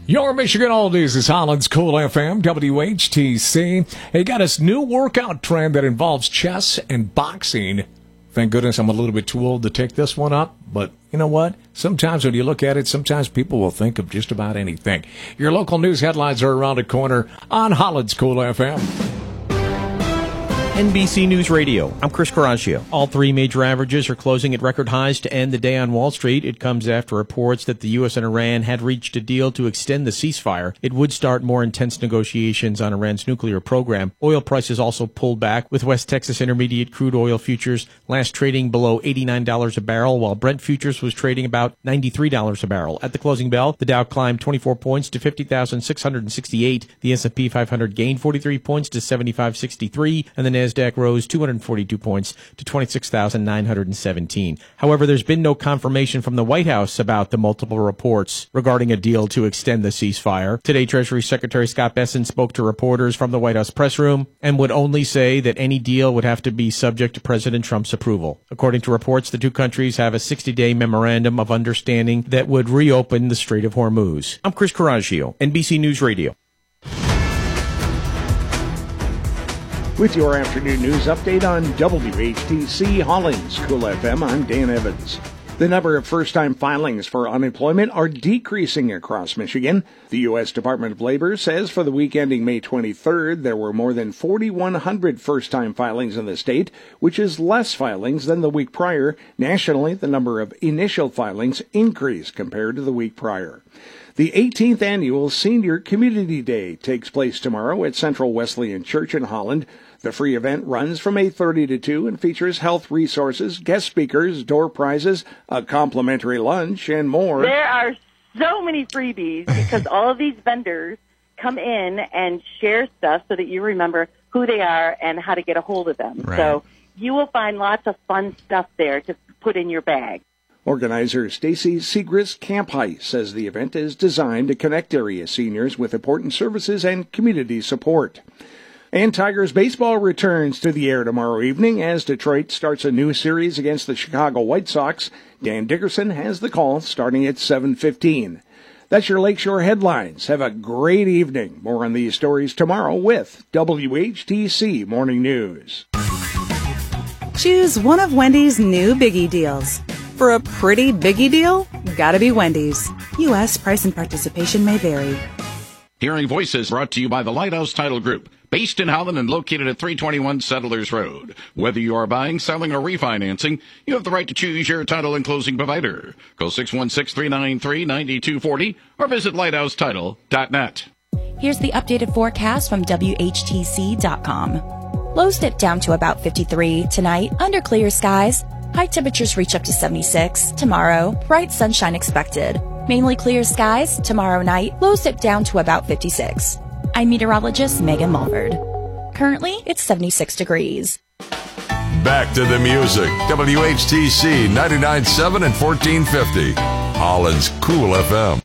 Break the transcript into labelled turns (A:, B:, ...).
A: Your Michigan Oldies is Holland's Cool FM, WHTC. Hey, got this new workout trend that involves chess and boxing. Thank goodness I'm a little bit too old to take this one up, but you know what? Sometimes when you look at it, sometimes people will think of just about anything. Your local news headlines are around the corner on Holland's Cool FM.
B: NBC News Radio. I'm Chris Coraggio. All three major averages are closing at record highs to end the day on Wall Street. It comes after reports that the U.S. and Iran had reached a deal to extend the ceasefire. It would start more intense negotiations on Iran's nuclear program. Oil prices also pulled back, with West Texas Intermediate crude oil futures last trading below $89 a barrel, while Brent futures was trading about $93 a barrel. At the closing bell, the Dow climbed 24 points to 50,668. The S&P 500 gained 43 points to 7563, and the NASDAQ rose 242 points to 26,917. However, there's been no confirmation from the White House about the multiple reports regarding a deal to extend the ceasefire. Today, Treasury Secretary Scott Bessent spoke to reporters from the White House press room and would only say that any deal would have to be subject to President Trump's approval. According to reports, the two countries have a 60-day memorandum of understanding that would reopen the Strait of Hormuz. I'm Chris Coraggio, NBC News Radio.
C: With your afternoon news update on WHTC Holland's Cool FM, I'm Dan Evans. The number of first-time filings for unemployment are decreasing across Michigan. The U.S. Department of Labor says for the week ending May 23rd, there were more than 4,100 first-time filings in the state, which is less filings than the week prior. Nationally, the number of initial filings increased compared to the week prior. The 18th Annual Senior Community Day takes place tomorrow at Central Wesleyan Church in Holland. The free event runs from 8:30 to 2 and features health resources, guest speakers, door prizes, a complimentary lunch, and more.
D: There are so many freebies because all of these vendors come in and share stuff so that you remember who they are and how to get a hold of them.
B: Right.
D: So you will find lots of fun stuff there to put in your bag.
C: Organizer Stacy Segrist Camphite says the event is designed to connect area seniors with important services and community support. And Tigers baseball returns to the air tomorrow evening as Detroit starts a new series against the Chicago White Sox. Dan Dickerson has the call starting at 7:15. That's your Lakeshore headlines. Have a great evening. More on these stories tomorrow with WHTC Morning News.
E: Choose one of Wendy's new Biggie deals. For a pretty Biggie deal, gotta be Wendy's. U.S. price and participation may vary.
F: Hearing Voices brought to you by the Lighthouse Title Group, based in Holland and located at 321 Settlers Road. Whether you are buying, selling, or refinancing, you have the right to choose your title and closing provider. Call 616-393-9240 or visit lighthousetitle.net.
G: Here's the updated forecast from WHTC.com. Lows dip down to about 53 tonight under clear skies. High temperatures reach up to 76 tomorrow. Bright sunshine expected. Mainly clear skies tomorrow night. Lows dip down to about 56. I'm meteorologist Megan Mulford. Currently, it's 76 degrees.
H: Back to the music. WHTC 99.7 and 1450. Holland's Cool FM.